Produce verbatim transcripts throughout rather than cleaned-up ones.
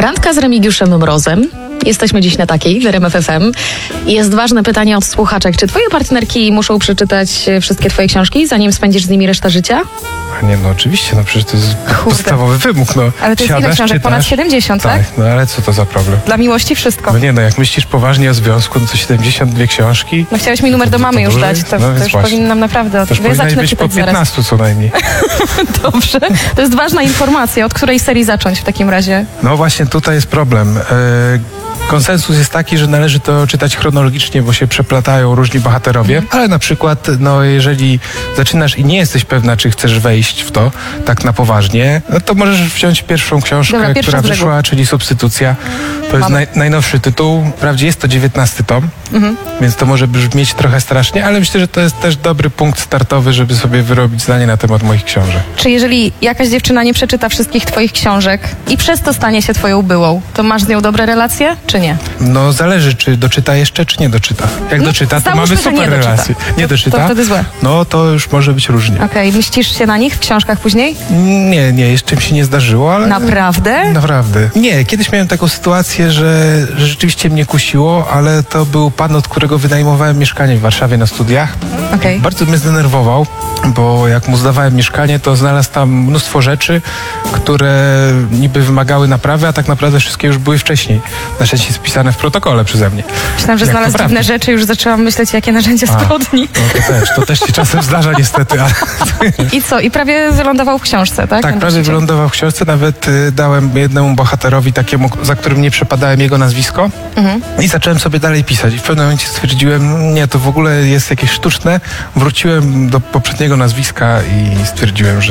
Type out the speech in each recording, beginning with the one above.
Randka z Remigiuszem Mrozem. Jesteśmy dziś na takiej w R M F F M. Jest ważne pytanie od słuchaczek. Czy twoje partnerki muszą przeczytać wszystkie twoje książki, zanim spędzisz z nimi resztę życia? A nie, no oczywiście, no przecież to jest Kurde. podstawowy wymóg. No. Ale to jest Siadasz, ile książek? czytasz. Ponad siedemdziesiąt, tak? Tak, no ale co to za problem? Dla miłości wszystko. No nie, no jak myślisz poważnie o związku, no to siedemdziesiąt dwie książki. No chciałeś mi numer do mamy to już duży? dać, to, no, to już właśnie. powinnam naprawdę... To już Ja powinnaś zacznę być po czytać piętnastu co najmniej. Dobrze. To jest ważna informacja. Od której serii zacząć w takim razie? No właśnie tutaj jest problem. E, konsensus jest taki, że należy to czytać chronologicznie, bo się przeplatają różni bohaterowie, mm. ale na przykład, no jeżeli zaczynasz i nie jesteś pewna, czy chcesz wejść w to tak na poważnie, no to możesz wziąć pierwszą książkę, Dobra, która wyszła, czyli Substytucja. To jest naj, najnowszy tytuł. Wprawdzie jest to dziewiętnasty tom, mm-hmm. więc to może brzmieć trochę strasznie, ale myślę, że to jest też dobry punkt startowy, żeby sobie wyrobić zdanie na temat moich książek. Czy jeżeli jakaś dziewczyna nie przeczyta wszystkich twoich książek i przez to stanie się twoją byłą, to masz z nią dobre relacje, czy nie? No zależy, czy doczyta jeszcze, czy nie doczyta. Jak no, doczyta, to załóżmy, mamy super nie relacje. Doczyta. Nie doczyta? To, to wtedy złe. No to już może być różnie. Okej, okay. Mścisz się na nich w książkach później? Nie, nie, jeszcze mi się nie zdarzyło, ale... Naprawdę? Naprawdę. Nie, kiedyś miałem taką sytuację, że, że rzeczywiście mnie kusiło, ale to był pan, od którego wynajmowałem mieszkanie w Warszawie na studiach. Okay. Bardzo mnie zdenerwował, bo jak mu zdawałem mieszkanie, to znalazł tam mnóstwo rzeczy, które niby wymagały naprawy, a tak naprawdę wszystkie już były wcześniej. Na szczęście spisane w protokole przeze mnie. Myślałam, że jak znalazł dziwne rzeczy, już zaczęłam myśleć, jakie narzędzia spodni. No to też, to też się czasem zdarza niestety. Ale... I co? I prawie wylądował w książce, tak? Tak, prawie wylądował w książce. Nawet y, dałem jednemu bohaterowi takiemu, za którym nie przepadałem, jego nazwisko mhm. i zacząłem sobie dalej pisać. I w pewnym momencie stwierdziłem, nie, to w ogóle jest jakieś sztuczne. Wróciłem do poprzedniego nazwiska i stwierdziłem, że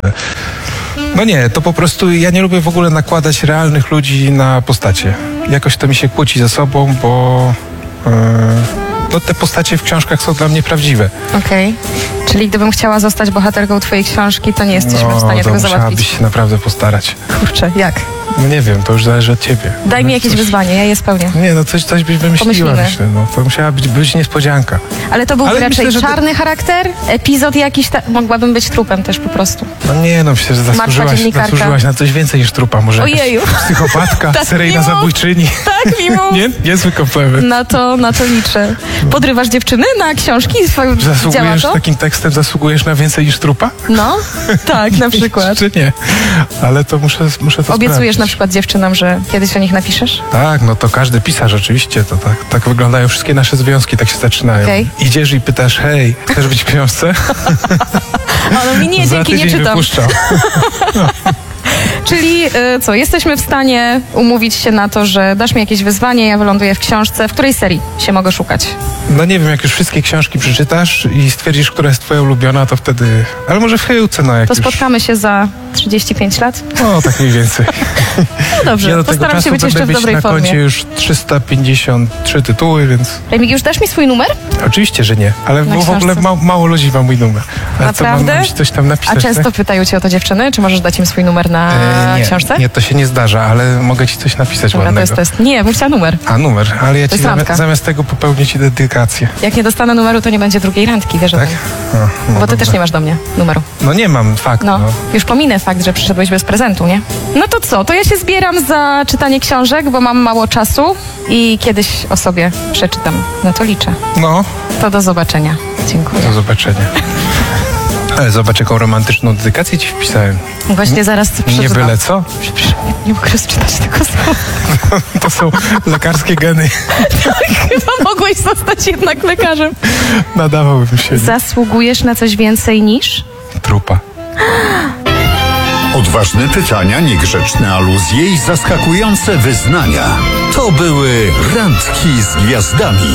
no nie, to po prostu ja nie lubię w ogóle nakładać realnych ludzi na postacie. Jakoś to mi się kłóci ze sobą, bo yy, no te postacie w książkach są dla mnie prawdziwe. Okej. Okay. Czyli gdybym chciała zostać bohaterką twojej książki, to nie jesteśmy no, w stanie to tego załatwić. musiałabyś się naprawdę postarać. Kurczę, jak? No nie wiem, to już zależy od ciebie. Daj no mi jakieś coś... wyzwanie, ja je spełnię. Nie, no coś, coś byś wymyśliła, myślę. No, to musiała być, być niespodzianka. Ale to był Ale raczej myślę, że czarny to... charakter? Epizod jakiś? Ta... Mogłabym być trupem też po prostu. No nie, no myślę, że zasłużyłaś, zasłużyłaś na coś więcej niż trupa. Może Ojeju. Psychopatka, tak, seryjna zabójczyni. Tak, mimo. Nie? Niezły komplement. Na to, na to liczę. Podrywasz dziewczyny na książki? Zasługujesz takim tekstem, zasługujesz na więcej niż trupa? No, tak, na przykład. Czy nie? Ale to muszę, muszę to Obiecujesz sprawdzić. Na przykład dziewczynom, że kiedyś o nich napiszesz? Tak, no to każdy pisarz oczywiście, to tak, tak wyglądają wszystkie nasze związki, tak się zaczynają. Okay. Idziesz i pytasz, hej, chcesz być w książce? Ale mi nie, dzięki, nie czytam. No. Czyli y, co, jesteśmy w stanie umówić się na to, że dasz mi jakieś wyzwanie, ja wyląduję w książce. W której serii się mogę szukać? No nie wiem, jak już wszystkie książki przeczytasz i stwierdzisz, która jest twoja ulubiona, to wtedy... Ale może w chyłce, no jak To już... spotkamy się za trzydzieści pięć lat? No, tak mniej więcej. No dobrze, ja do postaram tego się być jeszcze w dobrej na formie. koncie już trzysta pięćdziesiąt trzy tytuły, więc... Remigiusz, dasz mi swój numer? Oczywiście, że nie, ale w ogóle ma, mało ludzi ma mój numer. Ale naprawdę? To mam coś tam napisać, A często tak? pytają cię o to dziewczyny? Czy możesz dać im swój numer na e, nie, książce? Nie, to się nie zdarza, ale mogę ci coś napisać Dobra, ładnego. to jest, to jest... Nie, bym chciała numer. A, numer, ale ja to ci zamiast, zamiast tego popełnię ci dedykację. Jak nie dostanę numeru, to nie będzie drugiej randki, wiesz? Tak? No, no, Bo ty dobra. też nie masz do mnie numeru. No nie mam, fakt. No, no. już pominę fakt, że przyszedłeś bez prezentu, nie? No to co, to ja się zbieram za czytanie książek, bo mam mało czasu i kiedyś o sobie przeczytam. No to liczę. No. To do zobaczenia. Dziękuję. Do zobaczenia. Ale zobacz, jaką romantyczną dedykację ci wpisałem. Właśnie zaraz przeczytam. Nie byle co? Przepraszam, nie, nie mogę rozczytać tego słowa. To są lekarskie geny. Tak, chyba mogłeś zostać jednak lekarzem. Nadawałbym się. Zasługujesz na coś więcej niż? Trupa. Odważne pytania, niegrzeczne aluzje i zaskakujące wyznania. To były Randki z Gwiazdami.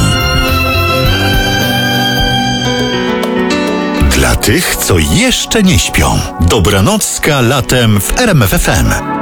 Dla tych, co jeszcze nie śpią. Dobranocka latem w R M F F M.